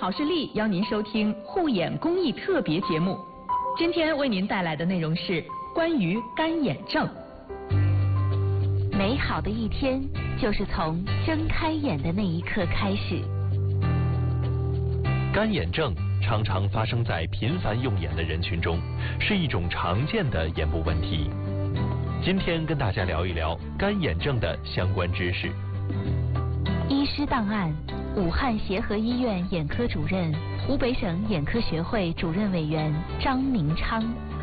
好视力邀您收听护眼公益特别节目。今天为您带来的内容是关于干眼症。 美好的一天就是从睁开眼的那一刻开始。 干眼症常常发生在频繁用眼的人群中，是一种常见的眼部问题。今天跟大家聊一聊干眼症的相关知识。 医师档案：武汉协和医院眼科主任、湖北省眼科学会主任委员张明昌。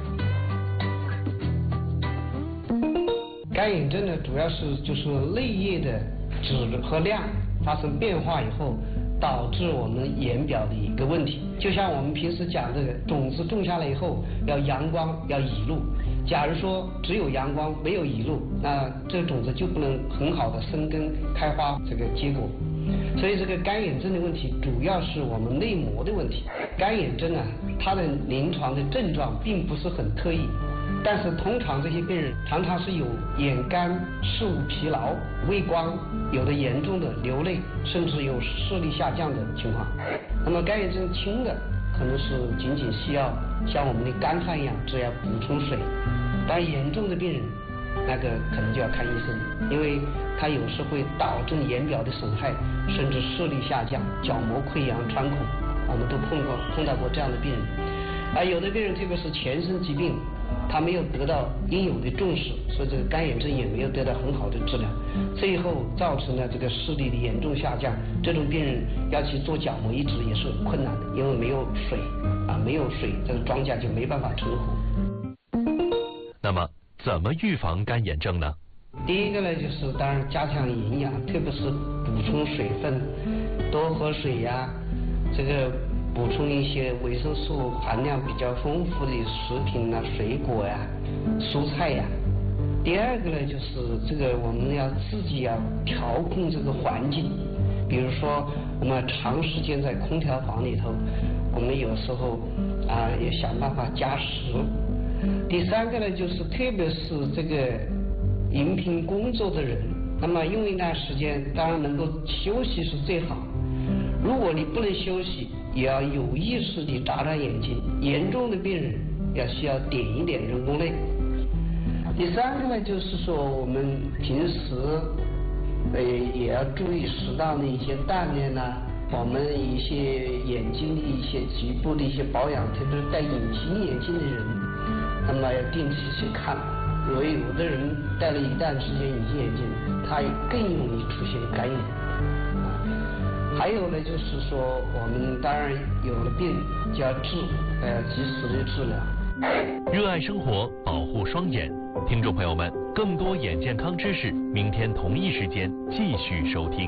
干眼症呢，主要是就是泪液的质和量发生变化以后，导致我们眼表的一个问题。就像我们平时讲这个种子种下来以后，要阳光，要雨露。假如说只有阳光没有雨露，那这个种子就不能很好的生根开花这个结果。所以这个干眼症的问题主要是我们内膜的问题。干眼症啊，它的临床的症状并不是很特异，但是通常这些病人常常是有眼干、视物疲劳、畏光，有的严重的流泪，甚至有视力下降的情况。那么干眼症轻的可能是仅仅需要像我们的干旱一样，只要补充水。但严重的病人，那个可能就要看医生，因为它有时会导致眼表的损害，甚至视力下降、角膜溃疡、穿孔，我们都碰到过这样的病人。而有的病人，特别是全身疾病，他没有得到应有的重视，所以这个干眼症也没有得到很好的治疗，最后造成了这个视力的严重下降。这种病人要去做角膜移植也是很困难的，因为没有水没有水，这个庄稼就没办法成活。 那么怎么预防干眼症呢？ 第一个呢，就是当然加强营养，特别是补充水分，多喝水呀，这个补充一些维生素含量比较丰富的食品啊、水果呀、蔬菜呀。第二个呢，就是这个我们要自己要调控这个环境，比如说我们长时间在空调房里头，我们有时候也想办法加湿。第三个呢，就是特别是这个荧屏工作的人，那么用一段时间，当然能够休息是最好。如果你不能休息，也要有意识地眨眨眼睛。严重的病人要需要点一点人工泪。第三个呢，就是说我们平时也要注意适当的一些锻炼呐，我们一些眼睛的一些局部的一些保养，特别是戴隐形眼镜的人，那么要定期去看。如果有的人戴了一段时间隐形眼镜，他更容易出现干眼。还有呢，就是说我们当然有了病就要治，及时的治疗。 热爱生活，保护双眼。听众朋友们，更多眼健康知识，明天同一时间继续收听。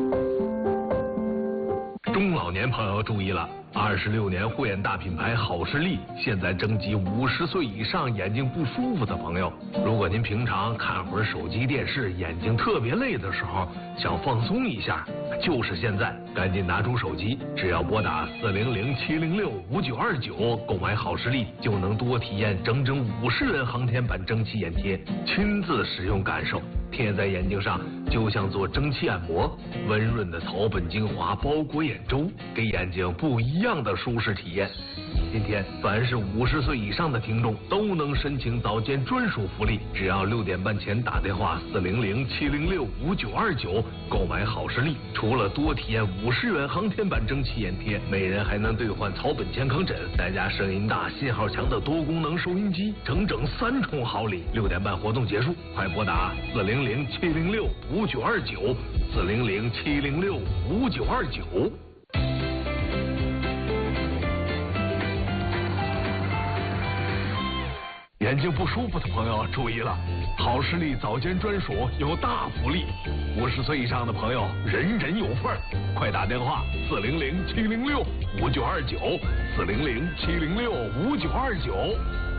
中老年朋友注意了，26年护眼大品牌好视力现在征集50岁以上眼睛不舒服的朋友。如果您平常看会儿手机电视，眼睛特别累的时候，想放松一下，就是现在，赶紧拿出手机，只要拨打400-706-5929购买好视力，就能多体验整整50元航天版蒸汽眼贴，亲自使用感受。贴在眼睛上就像做蒸汽按摩，温润的草本精华包裹眼周，给眼睛不一样的舒适体验。今天凡是50岁以上的听众都能申请早间专属福利，只要6点半前打电话400-706-5929购买好视力，除了多体验50元航天版蒸汽眼贴，每人还能兑换草本健康枕，再加声音大、信号强的多功能收音机，整整3重好礼。6点半活动结束，快拨打400-706-5929，400-706-5929。眼睛不舒服的朋友注意了，好视力早间专属有大福利，50岁以上的朋友人人有份儿，快打电话400-706-5929，400-706-5929。